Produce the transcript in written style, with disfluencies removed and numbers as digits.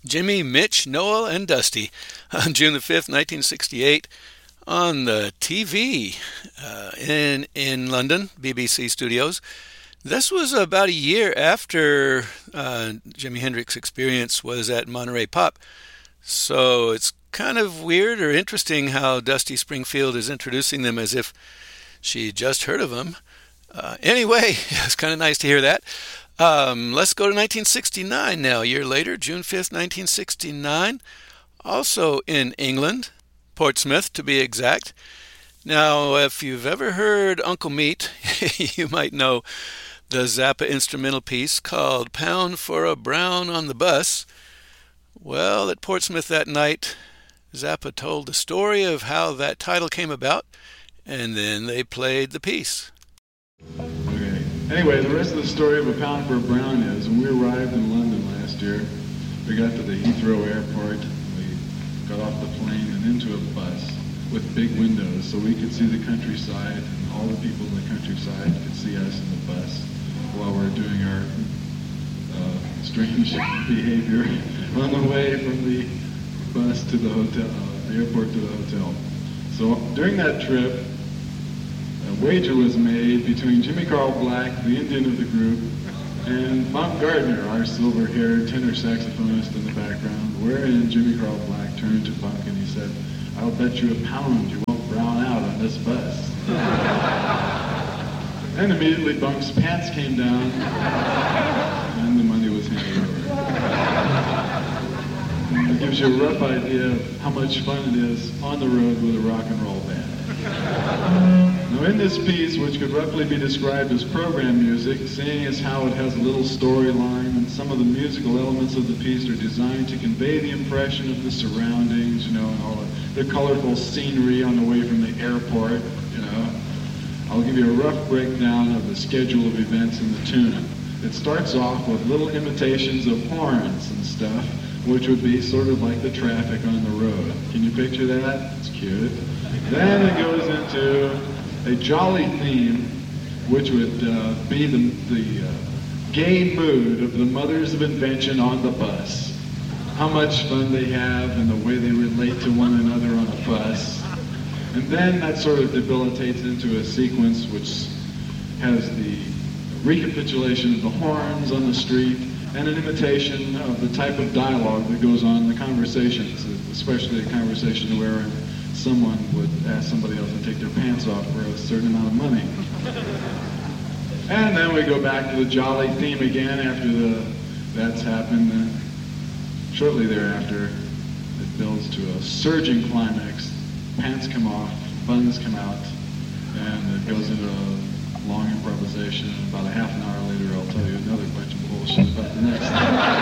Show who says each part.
Speaker 1: Jimmy, Mitch, Noel, and Dusty on June the 5th, 1968 on the TV in London, BBC Studios. This was about a year after Jimi Hendrix Experience was at Monterey Pop. So it's kind of weird or interesting how Dusty Springfield is introducing them as if she just heard of them. Anyway, it's kind of nice to hear that. Let's go to 1969 now, a year later, June 5th, 1969. Also in England, Portsmouth to be exact. Now, if you've ever heard Uncle Meat, you might know the Zappa instrumental piece called Pound for a Brown on the Bus. Well, at Portsmouth that night, Zappa told the story of how that title came about, and then they played the piece.
Speaker 2: Okay. Anyway, the rest of the story of A Pound for a Brown is, when we arrived in London last year, we got to the Heathrow Airport, we got off the plane and into a bus with big windows so we could see the countryside, and all the people in the countryside could see us in the bus while we're doing our strange behavior on the way from the bus to the hotel, the airport to the hotel. So during that trip, a wager was made between Jimmy Carl Black, the Indian of the group, and Bunk Gardner, our silver-haired tenor saxophonist in the background, wherein Jimmy Carl Black turned to Bunk and he said, "I'll bet you £1 you won't brown out on this bus." And immediately Bunk's pants came down and the money was handed over. It gives you a rough idea of how much fun it is on the road with a rock and roll band. Now in this piece, which could roughly be described as program music, seeing as how it has a little storyline and some of the musical elements of the piece are designed to convey the impression of the surroundings, and all the colorful scenery on the way from the airport, I'll give you a rough breakdown of the schedule of events in the tune. It starts off with little imitations of horns and stuff, which would be sort of like the traffic on the road. Can you picture that? It's cute. Then it goes into a jolly theme, which would be the gay mood of the mothers of invention on the bus. How much fun they have and the way they relate to one another on a bus. And then that sort of debilitates into a sequence which has the recapitulation of the horns on the street and an imitation of the type of dialogue that goes on in the conversations, especially a conversation where someone would ask somebody else to take their pants off for a certain amount of money. And then we go back to the jolly theme again after that's happened. Shortly thereafter, it builds to a surging climax. Pants come off, buns come out, and it goes into a long improvisation. About a half an hour later, I'll tell you another bunch of bullshit about the next thing.